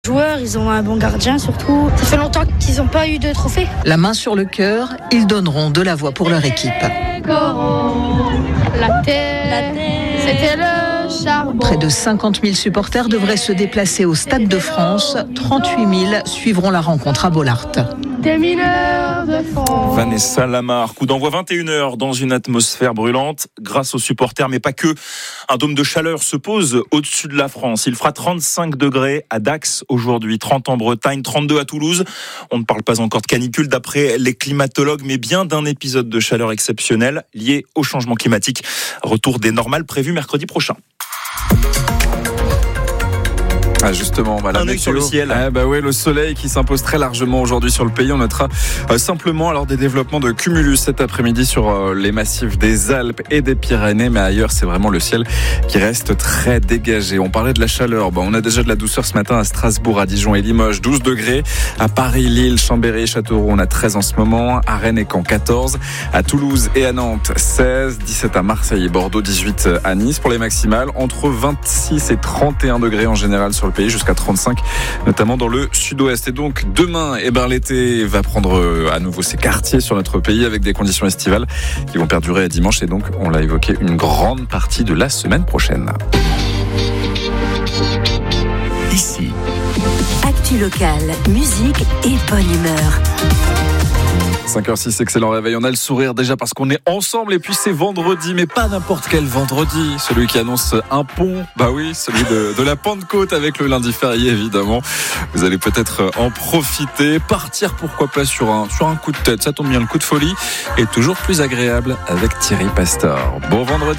Les joueurs, ils ont un bon gardien surtout. Ça fait longtemps qu'ils n'ont pas eu de trophée. La main sur le cœur, ils donneront de la voix pour leur équipe. La terre, c'était le charbon. Près de 50 000 supporters devraient se déplacer au Stade de France. 38 000 suivront la rencontre à Bollaert. Des mineurs de France. Vanessa Lamarre, coup d'envoi 21h dans une atmosphère brûlante grâce aux supporters, mais pas que. Un dôme de chaleur se pose au-dessus de la France. Il fera 35 degrés à Dax aujourd'hui, 30 en Bretagne, 32 à Toulouse. On ne parle pas encore de canicule d'après les climatologues, mais bien d'un épisode de chaleur exceptionnel lié au changement climatique. Retour des normales prévu mercredi prochain. Ah justement, un œil sur le ciel. Oui, le soleil qui s'impose très largement aujourd'hui sur le pays. On notera simplement alors des développements de cumulus cet après-midi sur les massifs des Alpes et des Pyrénées, mais ailleurs c'est vraiment le ciel qui reste très dégagé. On parlait de la chaleur, on a déjà de la douceur ce matin à Strasbourg, à Dijon et Limoges, 12 degrés. À Paris, Lille, Chambéry et Châteauroux, on a 13 en ce moment. À Rennes et Caen, 14. À Toulouse et à Nantes, 16. 17 à Marseille et Bordeaux, 18 à Nice pour les maximales. Entre 26 et 31 degrés en général sur le pays, jusqu'à 35 notamment dans le sud-ouest. Et donc demain, l'été va prendre à nouveau ses quartiers sur notre pays avec des conditions estivales qui vont perdurer à dimanche et donc on l'a évoqué une grande partie de la semaine prochaine. Ici Actu locale, musique et bonne humeur. 5h06, excellent réveil. On a le sourire déjà parce qu'on est ensemble et puis c'est vendredi, mais pas n'importe quel vendredi. Celui qui annonce un pont, celui de la Pentecôte avec le lundi férié évidemment. Vous allez peut-être en profiter, partir pourquoi pas sur un coup de tête. Ça tombe bien, le coup de folie est toujours plus agréable avec Thierry Pastor. Bon vendredi.